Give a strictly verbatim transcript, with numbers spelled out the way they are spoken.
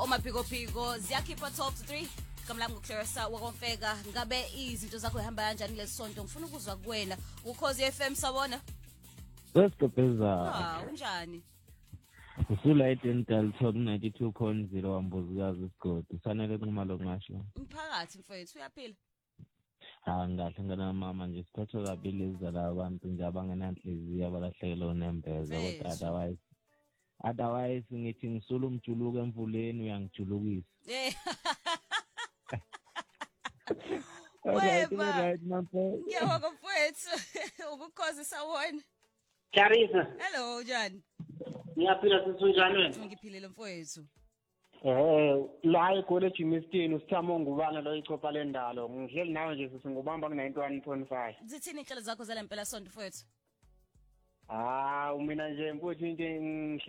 Umaphiko phiko ziyakhipha twelve to three. Kamlami ngokuhlerisa wakomfeka ngabe izinto zakho ihamba kanjani lesonto ngifuna ukuzwa kuwena ukhozi F M sabona. Sesicopeza. Ah, unjani? Usulight Dental Talk ninety-two point zero wambuzikazi isigodi. Sanele nquma lokungasho. Umphakathi mfowethu uyaphila. Ah ngahle ngana mama nje siphathe kabili izala abantu nje abangenanhliziyo abalahlekelwe unembeza kodwa otherwise otherwise ngithi ngisula umjuluko emvuleni uyangijulukisa. Eh. Wema. Right mfowethu. Ngiyabonga mfowethu. Ukukhozi sawona. Clarissa. Hello Jan. Ngiyaphila sisunjani wena? Ngiphilile mfowethu. Eh la ecollege Mistini usithamo ngubana lo ichopha lendalo. Ngihleli nawe nje sisingubamba ku ninety-one point five. Zithini inhlelo zakho zalempela sonto mfowethu? Ah, mina nje mfowethu into